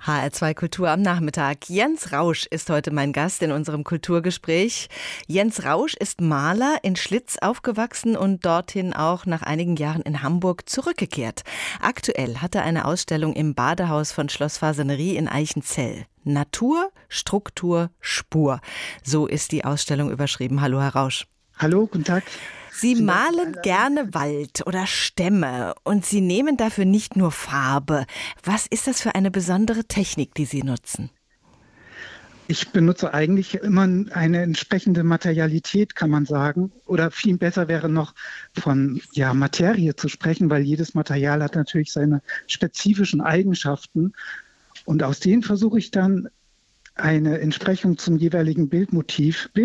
HR2 Kultur am Nachmittag. Jens Rausch ist heute mein Gast in unserem Kulturgespräch. Jens Rausch ist Maler, in Schlitz aufgewachsen und dorthin auch nach einigen Jahren in Hamburg zurückgekehrt. Aktuell hat er eine Ausstellung im Badehaus von Schloss Fasanerie in Eichenzell. Natur, Struktur, Spur. So ist die Ausstellung überschrieben. Hallo, Herr Rausch. Hallo, guten Tag. Sie malen gerne Wald oder Stämme und Sie nehmen dafür nicht nur Farbe. Was ist das für eine besondere Technik, die Sie nutzen? Ich benutze eigentlich immer eine entsprechende Materialität, kann man sagen. Oder viel besser wäre noch von Materie zu sprechen, weil jedes Material hat natürlich seine spezifischen Eigenschaften. Und aus denen versuche ich dann eine Entsprechung zum jeweiligen Bildmotiv